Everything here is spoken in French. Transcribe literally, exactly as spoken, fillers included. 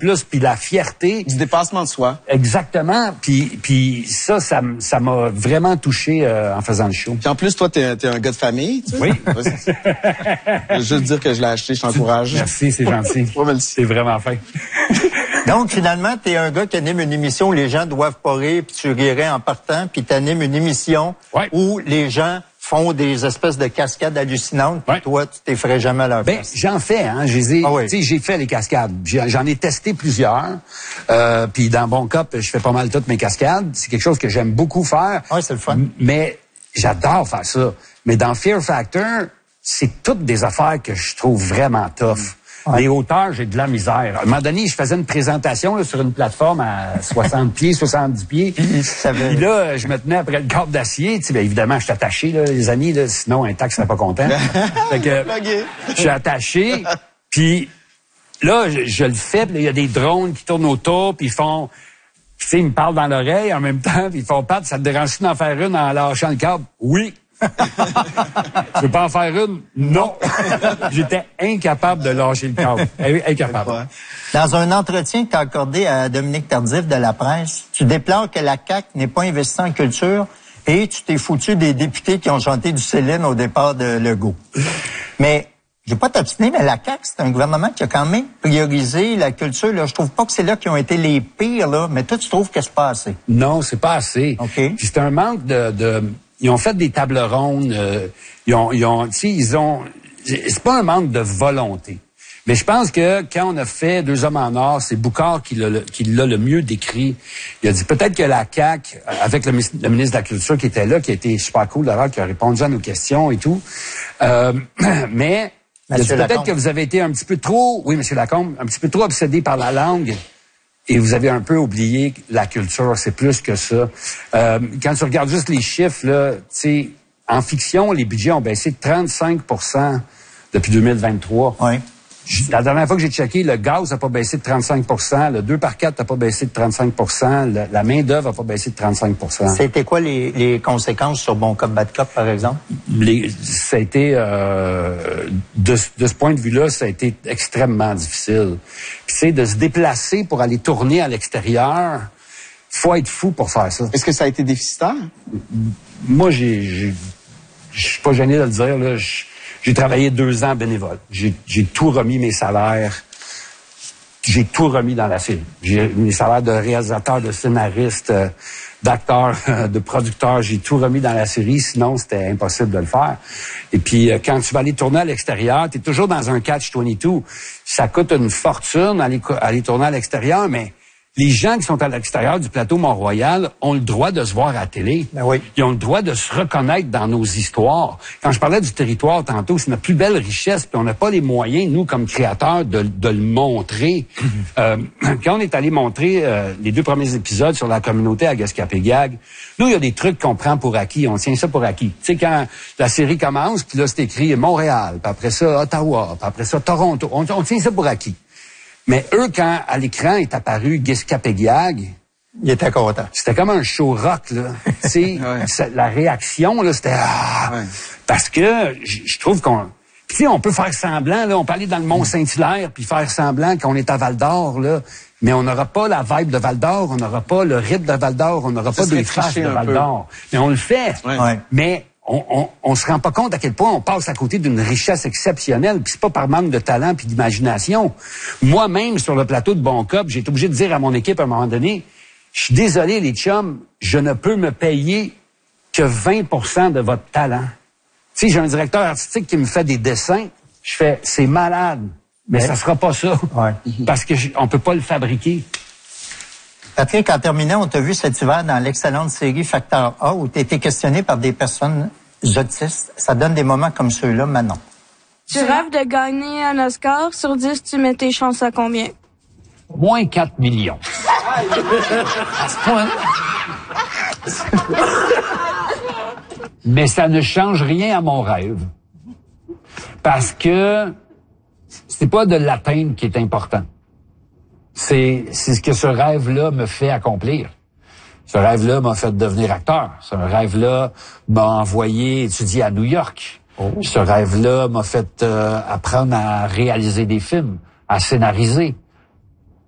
plus, puis la fierté. Du dépassement de soi. Exactement. Puis, puis ça, ça, ça m'a vraiment touché euh, en faisant le show. Puis en plus, toi, t'es, t'es un gars de famille, tu sais? Oui. Je veux juste dire que je l'ai acheté, je t'encourage. Merci, c'est gentil. C'est vraiment fin. Donc, finalement, t'es un gars qui anime une émission où les gens doivent pas rire, puis tu rirais en partant, puis t'animes une émission ouais. où les gens font des espèces de cascades hallucinantes, puis ouais. toi, tu t'effraies jamais à leur ben, face. J'en fais, hein. J'ai, ah oui. j'ai fait les cascades. J'en ai testé plusieurs. Euh, puis dans Bon Cop, je fais pas mal toutes mes cascades. C'est quelque chose que j'aime beaucoup faire. Oui, c'est le fun. Mais j'adore faire ça. Mais dans Fear Factor, c'est toutes des affaires que je trouve vraiment tough. Ouais. Les hauteurs, j'ai de la misère. À un moment donné, je faisais une présentation là, sur une plateforme à soixante pieds, soixante-dix pieds. Puis là, je me tenais après le câble d'acier. Tu sais, bien, évidemment, je suis attaché, là, les amis, là, sinon un taxi serait pas content. Fait que je suis attaché. Puis là, je, je le fais. Puis il y a des drones qui tournent autour, puis ils font... Tu sais, ils me parlent dans l'oreille en même temps, puis ils font « Pat, ça te dérange-tu d'en faire une en lâchant le câble? » Oui. Tu veux pas en faire une? Non. J'étais incapable de lâcher le câble. Incapable. Dans un entretien que tu as accordé à Dominique Tardif de la presse, tu déplores que la C A Q n'ait pas investi en culture et tu t'es foutu des députés qui ont chanté du Céline au départ de Legault. Mais, je vais pas t'obstiner, mais la C A Q, c'est un gouvernement qui a quand même priorisé la culture. Là. Je trouve pas que c'est là qui ont été les pires, là, mais toi, tu trouves que c'est pas assez? Non, c'est pas assez. Okay. Puis c'est un manque de... de... Ils ont fait des tables rondes, euh, ils ont, ils ont, tu sais, ils ont, c'est pas un manque de volonté. Mais je pense que quand on a fait Deux hommes en or, c'est Boucard qui l'a, qui l'a le mieux décrit. Il a dit peut-être que la C A Q, avec le, le ministre de la Culture qui était là, qui a été super cool d'ailleurs, qui a répondu à nos questions et tout, euh, mais il a dit peut-être que vous avez été un petit peu trop, oui, Monsieur Lacombe, un petit peu trop obsédé par la langue. Et vous avez un peu oublié la culture, c'est plus que ça. Euh, quand tu regardes juste les chiffres, là, tu sais, en fiction, les budgets ont baissé de trente-cinq pour cent depuis deux mille vingt-trois. Oui. La dernière fois que j'ai checké, le gaz n'a pas baissé de trente-cinq pour cent, le deux par quatre n'a pas baissé de trente-cinq pour cent, le, la main-d'œuvre n'a pas baissé de trente-cinq pour cent. C'était quoi les, les conséquences sur Bon Cop, Bad Cop, par exemple? Les, ça a été, euh, de, de ce point de vue-là, ça a été extrêmement difficile. Puis, tu sais, de se déplacer pour aller tourner à l'extérieur, faut être fou pour faire ça. Est-ce que ça a été déficitaire? Moi, j'ai, j'ai, je suis pas gêné de le dire, là, je, J'ai travaillé deux ans bénévole. J'ai, j'ai tout remis mes salaires. J'ai tout remis dans la série. J'ai mes salaires de réalisateur, de scénariste, euh, d'acteur, euh, de producteur. J'ai tout remis dans la série. Sinon, c'était impossible de le faire. Et puis, euh, quand tu vas aller tourner à l'extérieur, tu es toujours dans un catch vingt-deux. Ça coûte une fortune aller, aller tourner à l'extérieur, mais les gens qui sont à l'extérieur du plateau Mont-Royal ont le droit de se voir à la télé. Ben oui. Ils ont le droit de se reconnaître dans nos histoires. Quand je parlais du territoire tantôt, c'est notre plus belle richesse, puis on n'a pas les moyens, nous, comme créateurs, de, de le montrer. euh, quand on est allé montrer euh, les deux premiers épisodes sur la communauté à Gaspé-Gag, nous, il y a des trucs qu'on prend pour acquis, on tient ça pour acquis. Tu sais, quand la série commence, puis là, c'est écrit Montréal, puis après ça, Ottawa, puis après ça, Toronto, on, on tient ça pour acquis. Mais eux, quand à l'écran est apparu Gaspé-Gag, il était content. C'était comme un show rock, là. Tu sais, ouais. La réaction, là, c'était ah, ouais. Parce que je trouve qu'on, tu sais, on peut faire semblant, là, on peut aller dans le Mont-Saint-Hilaire puis faire semblant qu'on est à Val-d'Or, là, mais on n'aura pas la vibe de Val-d'Or, on n'aura pas le rythme de Val-d'Or, on n'aura pas des flashs de Val-d'Or. Mais on le fait. Ouais. Ouais. Mais On, on, on se rend pas compte à quel point on passe à côté d'une richesse exceptionnelle, puis c'est pas par manque de talent puis d'imagination. Moi-même, sur le plateau de Bon Cop, j'ai été obligé de dire à mon équipe à un moment donné, je suis désolé les chums, je ne peux me payer que vingt pour cent de votre talent. Tu sais, j'ai un directeur artistique qui me fait des dessins, je fais, c'est malade, mais ouais. ça sera pas ça, ouais. parce que je, on peut pas le fabriquer. Patrick, en terminant, on t'a vu cet hiver dans l'excellente série Facteur A où tu as été questionné par des personnes autistes. Ça donne des moments comme ceux-là, Manon. Tu rêves de gagner un Oscar. Sur dix, tu mets tes chances à combien? Moins quatre millions. À ce point. Mais ça ne change rien à mon rêve. Parce que c'est pas de l'atteindre qui est important. C'est, c'est ce que ce rêve-là me fait accomplir. Ce rêve-là m'a fait devenir acteur. Ce rêve-là m'a envoyé étudier à New York. Oh. Ce rêve-là m'a fait euh, apprendre à réaliser des films, à scénariser.